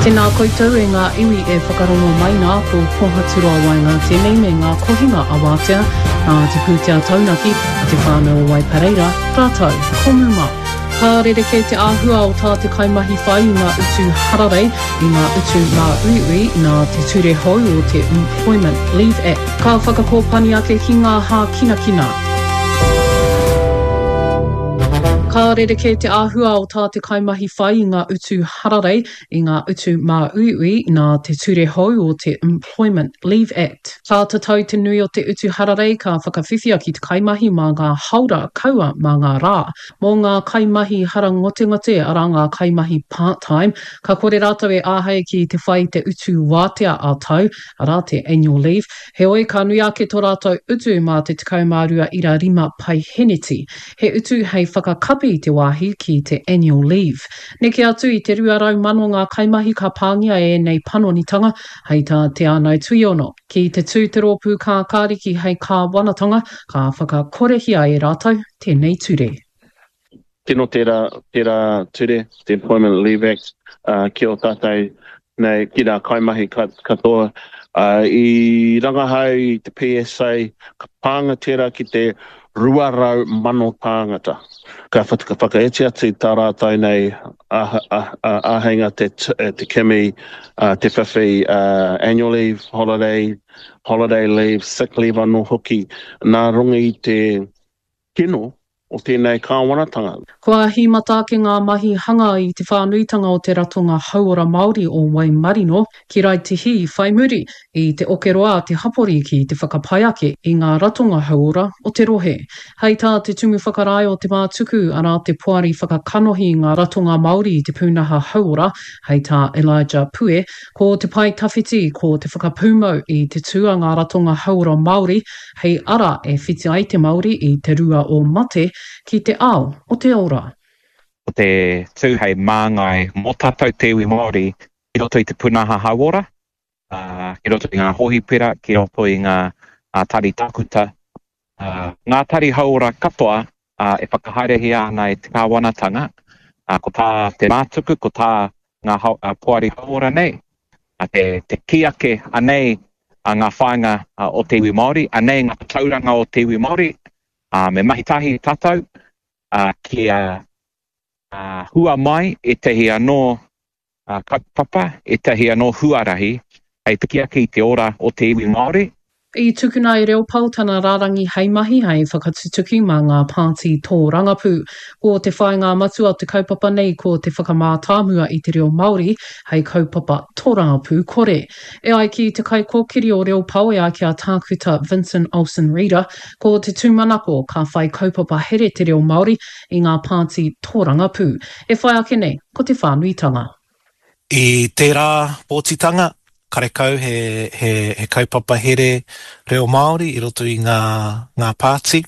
Tēnā koutou e ngā iwi e whakarongo mai nā ko Pohaturoa Wainga tēnei me ngā kohinga awatea nā te pūtea taunaki a te whānau Waipareira, rātou, komuma. Ka rere te āhua o tā te kaimahi whai i ngā utu hararei i ngā utu mā uiui nā te ture hou o te Employment Leave Act. Ka whakakōpani ake ki ngā hā kinakina. Ka rere te āhua o tā te kaimahi whai i ngā utu hararei i ngā utu mā uiui nā te ture hou o te Employment Leave Act. Ka tatau te nui o te utu hararei ka whakawhiwhia ki te kaimahi mā ngā haura kaua mā ngā rā. Mō ngā kaimahi harangote ara ngā kaimahi part-time, ka kore rātou e āhei ki te whai te utu wātea a tau, ara te annual leave. He oi ka nui ake tō rātou utu mā te 15 pai heneti. He utu hei whakakapi i te wāhi ki te annual leave. Neke atu i te 200,000 ngā kaimahi ka pāngia e nei panonitanga hei tā te ānau tuiono. Ki te tū te rōpū kā kāriki hei kā wanatanga, ka whakakorehia e rātou tēnei ture. Tino tērā ture, the Employment Leave Act, ki o tātai nei ki rā kaimahi katoa. I rangahau i te PSA, ka pānga tērā ki te 200,000 tāngata. Ka whakaeti atu tā rātou nei āhenga te kimi, te whiwhi, annual leave, holiday leave, sick leave anō hoki. Nā runga i te kino o tēnei kāwanatanga. Kua himata ke ngā mahi hanga i te whānuitanga o te ratonga hauora Māori o Waimarino, ki rai te hi whai muri i te okeroa te hapori ki te whakapaiake i ngā ratonga hauora o te rohe. Hei tā te tumu whakarai o te mātuku ana te puari whakakanohi i ngā ratonga Māori i te pūnaha hauora, hei tā Elijah Pue, ko te pai tawhiti ko te whakapūmau i te tua ngā ratonga hauora Māori, hei ara e whiti ai te Māori i te rua o mate, ki te ao o te ora. O te tūhei māngai mō tātou te iwi Māori, ki roto i te pūnaha hauora, ki roto i ngā hohipera, ki roto i ngā tari takuta. Ngā tari hauora katoa e whakahaerehi ana i te kāwanatanga, ko tā te mātuku, ko tā ngā puari hauora nei, te kiake anei ngā whainga o te iwi Māori, anei ngā tauranga o te iwi Māori, me mahitahi tātou, kia hua mai e tehi anō kaupapa, e tehi anō huarahi, hei pikia ki te ora o te iwi Māori. I tukuna i reo pau tana rārangi hei mahi hei whakatutuki mā ngā pāti tō rangapū. Ko te whai ngā matua te kaupapa nei ko te whakamātāmua i te reo Māori hei kaupapa tō rangapū kore. E ai ki te kai kōkiri o reo pau e ai ki a tākuta Vincent Olsen Reader, ko te tūmanako ka whai kaupapa here te reo Māori i ngā pāti tō rangapū. E whai ake nei, ko te whānuitanga. I tērā pōtitanga, karekau he kaupapa here reo Māori i roto i ngā pāti.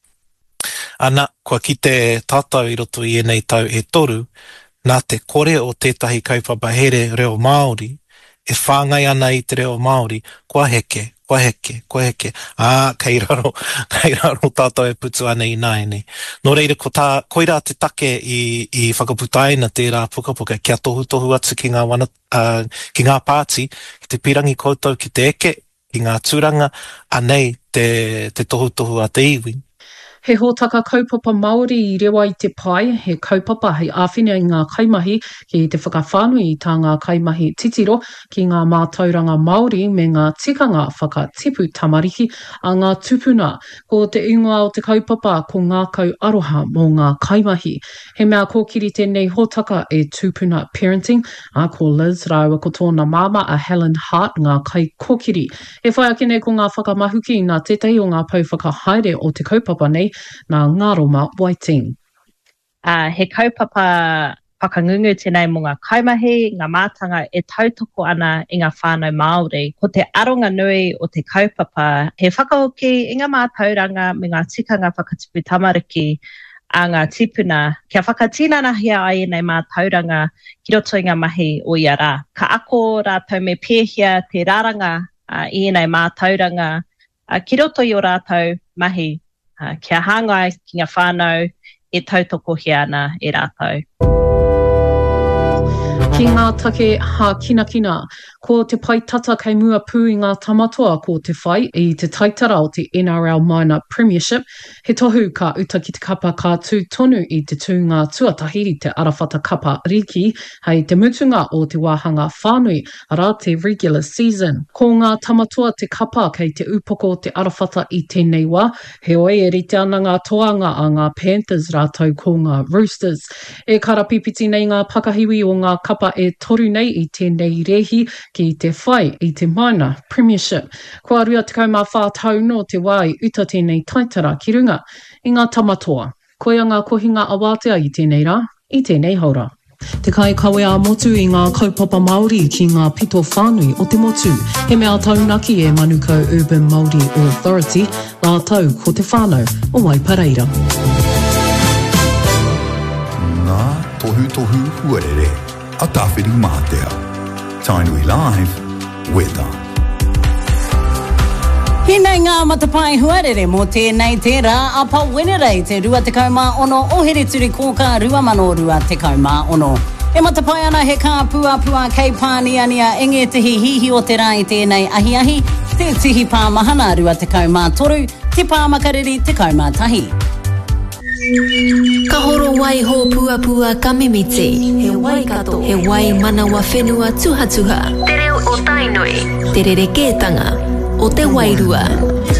Ana, kua ki te tātou i roto i enei tau e toru, nā te kore o tētahi kaupapa here reo Māori, e whāngai ana i te reo Māori, kua heke. Kei raro tātou e putu ana i nāene. Nō reira, koira te take i whakaputai na tērā pukapuka, kia tohu atu ki ngā pāti, ki te pirangi koutou ki te eke, ki ngā tūranga, anei te tohu a te iwi. He hōtaka kaupapa Māori i rewa i te pai, he kaupapa hei āwhina i ngā kaimahi ki te whakawhānui i tā ngā kaimahi titiro ki ngā mātauranga Māori me ngā tikanga whakatipu tamariki a ngā tupuna. Ko te ingoa o te kaupapa ko ngā kau aroha mō ngā kaimahi. He mea kōkiri tēnei hōtaka e tupuna parenting, a ko Liz rāua ko tōna māma a Helen Hart ngā kai kōkiri. E whai ake nei ko ngā whakamahuki nā tētai o ngā pau whakahaere o te kaupapa nei, nā Ngaroma Waiting. He kaupapa whakangungu tēnei mō ngā kaimahi, ngā mātanga e tautoko ana i ngā whānau Māori. Ko te aronga nui o te kaupapa, he whakahoki i ngā mātauranga me ngā tikanga whakatipu tamariki a ngā tipuna. Kia whakatīnana hia ai nei mātauranga ki roto i ngā mahi o ia rā. Ka ako rātou me pēhia te rāranga i nei mātauranga ki roto i o rātou mahi. Kia hāngai ki ngā whānau e tautoko hia ana e rātou. Ki ngā take ha kina kina, ko te pai tata kei mua pū i ngā tamatoa ko te whai i te taitara o te NRL Minor Premiership. He tohu ka uta ki te kapa ka tū tonu i te tū ngā tuatahiri te arawhata kapa riki hei te mutunga o te wāhanga whānui ara te regular season. Ko ngā tamatoa te kapa kei te upoko o te arawhata i tēnei wā, he oe e rite ana ngā toanga a ngā Panthers rātou ko ngā Roosters. E karapipiti nei ngā pakahiwi o ngā kapa e toru nei i tēnei rehi ki te whai i te Minor Premiership. Kua rua te kaumawha tau no te wai uta tēnei taitara ki runga i ngā tamatoa. Koia ngā kohinga awatea i tēnei rā, i tēnei haura. Te kai kawe a motu i ngā kaupapa Māori ki ngā pito whānui o te motu. He mea taunaki e Manukau Urban Māori Authority, la tau ko te whānau o Waipareira. Ngā tohu huarere, a tawhiri mātea. Tainui Live, weather. Hina ngā matapai huarere mō tēnei tērā a pauwenerei te rua te kaumā ono o here turi kōka rua mano rua te kaumā ono. E matapai ana he kā pua kei pāniania enge tihi hihi o te rā i tēnei ahi, te tihi pāmahana rua te kaumā toru, te pāmakariri te kaumā tahi. Ka horo wai ho pua kamimiti. He wai kato. He wai manawa whenua tuha. Te reo o tainoi. Te rere kētanga o te wairua.